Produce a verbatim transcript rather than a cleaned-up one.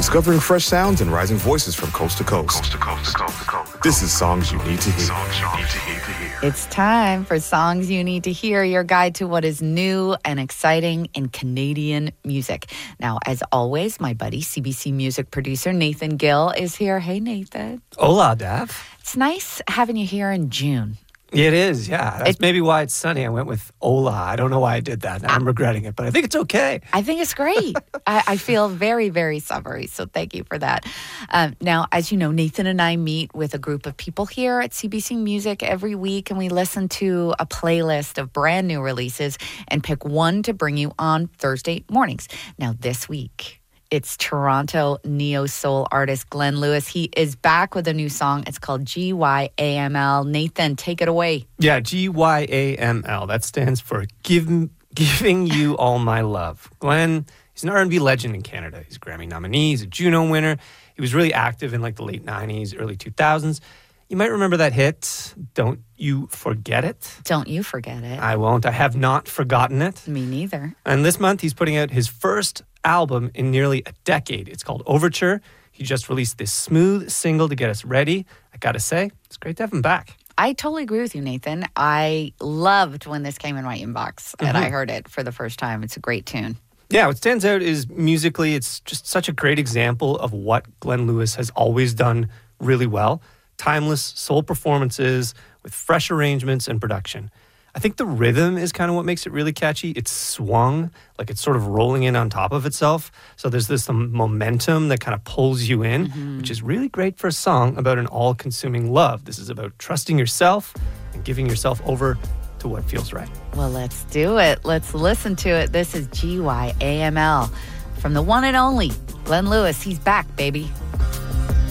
discovering fresh sounds and rising voices from coast to coast. Coast to coast, coast to coast. This is Songs You Need to Hear. Songs you need to hear. It's time for Songs You Need to Hear, your guide to what is new and exciting in Canadian music. Now, as always, my buddy, C B C music producer Nathan Gill is here. Hey, Nathan. Hola, Dav. It's nice having you here in June. It is, yeah. That's It- maybe why it's sunny. I went with hola. I don't know why I did that. I'm regretting it, but I think it's okay. I think it's great. I, I feel very, very summery, so thank you for that. Um, now, as you know, Nathan and I meet with a group of people here at C B C Music every week, and we listen to a playlist of brand new releases and pick one to bring you on Thursday mornings. Now, this week, it's Toronto neo-soul artist Glenn Lewis. He is back with a new song. It's called G Y A M L. Nathan, take it away. Yeah, G Y A M L. That stands for Give, Giving You All My Love. Glenn, he's an R and B legend in Canada. He's a Grammy nominee. He's a Juno winner. He was really active in like the late nineties, early two thousands. You might remember that hit, Don't You Forget It. Don't you forget it. I won't. I have not forgotten it. Me neither. And this month, he's putting out his first album in nearly a decade. It's called Overture. He just released this smooth single to get us ready. I gotta say, it's great to have him back. I totally agree with you, Nathan. I loved when this came in my inbox and I heard it for the first time. It's a great tune. Yeah, what stands out is musically, it's just such a great example of what Glenn Lewis has always done really well. Timeless soul performances with fresh arrangements and production. I think the rhythm is kind of what makes it really catchy. It's swung, like it's sort of rolling in on top of itself. So there's this um, momentum that kind of pulls you in, mm-hmm. which is really great for a song about an all-consuming love. This is about trusting yourself and giving yourself over to what feels right. Well, let's do it. Let's listen to it. This is G Y A M L from the one and only Glenn Lewis. He's back, baby.